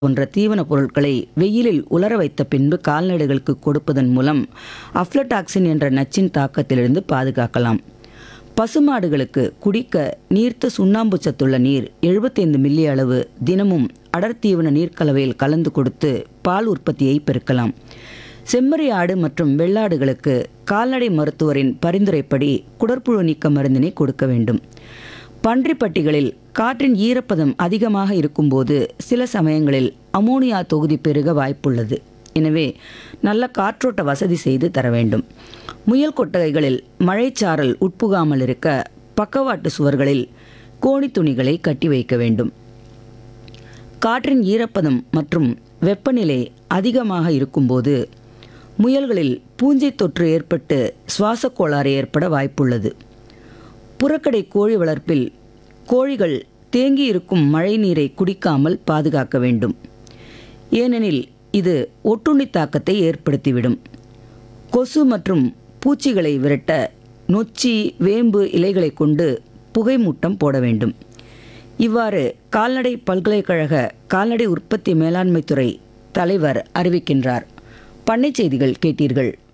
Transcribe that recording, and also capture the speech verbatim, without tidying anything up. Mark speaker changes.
Speaker 1: போன்ற தீவனப் பொருட்களை வெயிலில் உலர வைத்த பின்பு கால்நடைகளுக்கு கொடுப்பதன் மூலம் அஃப்லடாக்சின் என்ற நச்சின் தாக்கத்திலிருந்து பாதுகாக்கலாம். பசுமாடுகளுக்கு குடிக்க நீர்த்த சுண்ணாம்பு சத்துள்ள நீர் எழுபத்தைந்து மில்லி அளவு தினமும் அடர்த்தீவன நீர்க்கலவையில் கலந்து கொடுத்து பால் உற்பத்தியை பெருக்கலாம். செம்மறி ஆடு மற்றும் வெள்ளாடுகளுக்கு கால்நடை மருத்துவரின் பரிந்துரைப்படி குடற்புழு நீக்க மருந்தினை கொடுக்க வேண்டும். பன்றிப்பட்டிகளில் காற்றின் ஈரப்பதம் அதிகமாக இருக்கும்போது சில சமயங்களில் அமோனியா தொகுதி பெருக வாய்ப்புள்ளது. எனவே நல்ல காற்றோட்ட வசதி செய்து தர வேண்டும். முயல் கொட்டகைகளில் மழைச்சாரல் உட்புகாமல் இருக்க பக்கவாட்டு சுவர்களில் கோணி துணிகளை கட்டி வைக்க வேண்டும். காற்றின் ஈரப்பதம் மற்றும் வெப்பநிலை அதிகமாக இருக்கும்போது முயல்களில் பூஞ்சை தொற்று ஏற்பட்டு சுவாச கோளாறு ஏற்பட வாய்ப்புள்ளது. புறக்கடை கோழி வளர்ப்பில் கோழிகள் தேங்கி இருக்கும் மழை நீரை குடிக்காமல் பாதுகாக்க வேண்டும். ஏனெனில் இது ஒட்டுண்ணி தாக்கத்தை ஏற்படுத்திவிடும். கொசு மற்றும் பூச்சிகளை விரட்ட நொச்சி வேம்பு இலைகளை கொண்டு புகை மூட்டம் போட வேண்டும். இவ்வாறு கால்நடை பல்கலைக்கழக கால்நடை உற்பத்தி மேலாண்மை துறை தலைவர் அறிவிக்கின்றார். பண்ணை செய்திகள் கேட்டீர்கள்.